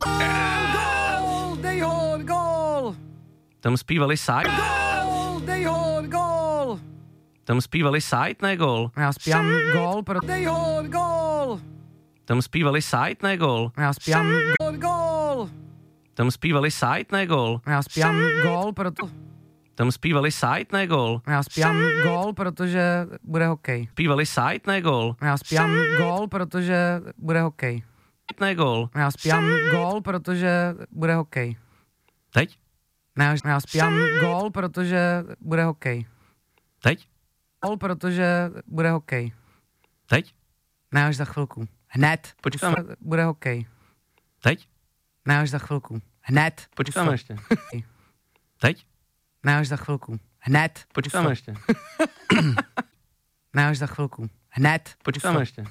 Gól! Dejhor, gól! Tam zpívali Sajt. Gól! Dejhor, gól! Tam zpívali Sajt, ne gól. Já zpívám gól, proto... Dejhor, gól! Tam zpívali Sajt, ne gól. Já zpívám gól! Tam zpívali Sajt, ne gól. Já zpívám gól, proto... Tam zpívali Sajt, ne gól. Já zpívám gól, protože bude hokej. Zpívali Sajt, ne gól. Já zpívám gól, protože bude hokej. Ne gól. Já zpívám gól, protože bude hokej. Teď? Ne, já zpívám gól, protože bude hokej. Teď? Gól, protože bude hokej. Teď? Ne, až za chvilku. Hned. Počkáme. Bude hokej. Teď? Ne, až za chvilku. Hned. Počkáme ještě. Teď? Ne, až za chvilku. Hned. Počkáme ještě. Ne, až za chvilku. Hned. Počkáme ještě.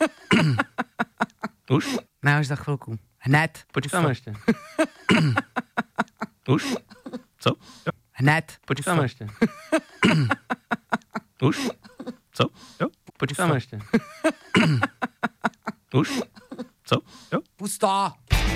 Už? Ne, až za chvilku. Hned. Počkáme ještě. Už? Co? Jo. Hned. Počkáme ještě. Už? Co? Jo. Počkáme ještě. Už? Co? Jo. Pustá.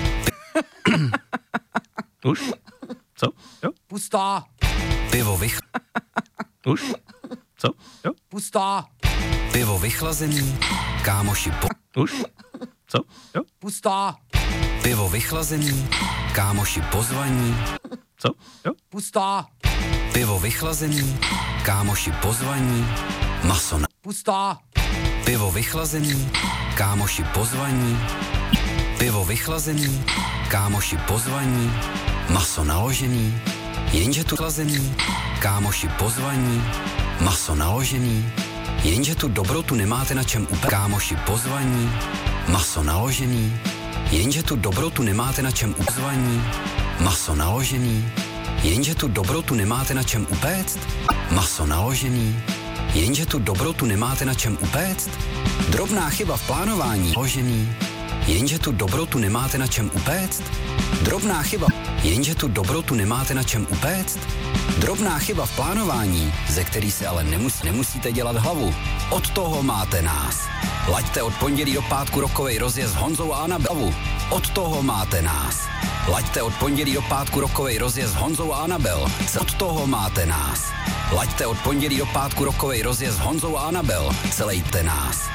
Už? Co? Jo. Pustá. Pivo Už? Co? Jo. Pustá. Pivo vychlazený, kámoši Už? Co? Jo. Pustá. Pivo vychlazený, kámoši pozvaní. Co? Jo. Pustá. Pivo vychlazený, kámoši pozvaní. Maso na... Pustá. Pivo vychlazený, kámoši pozvaní. Pivo vychlazený, kámoši pozvaní. Maso naložený, jenže tu chlazený, kámoši pozvaní. Maso naložený, jenže tu dobrotu nemáte na čem upéct. Kámoši pozvaní, maso naložený, jenže tu dobrotu nemáte na čem upéct. Maso naložený, jenže tu dobrotu nemáte na čem upéct. Maso naložený, jenže tu dobrotu nemáte na čem upéct. Drobná chyba v plánování naložený, jenže tu dobrotu nemáte na čem upéct. Drobná chyba, jenže tu dobrotu nemáte na čem upéct. Drobná chyba v plánování, ze který se ale nemusíte dělat hlavu. Od toho máte nás. Laďte od pondělí do pátku rokovej rozjezd s Honzou a Anabel. Od toho máte nás. Laďte od pondělí do pátku rokovej rozjezd s Honzou a Anabel. Od toho máte nás. Laďte od pondělí do pátku rokovej rozjezd s Honzou a Anabel. Celejte nás.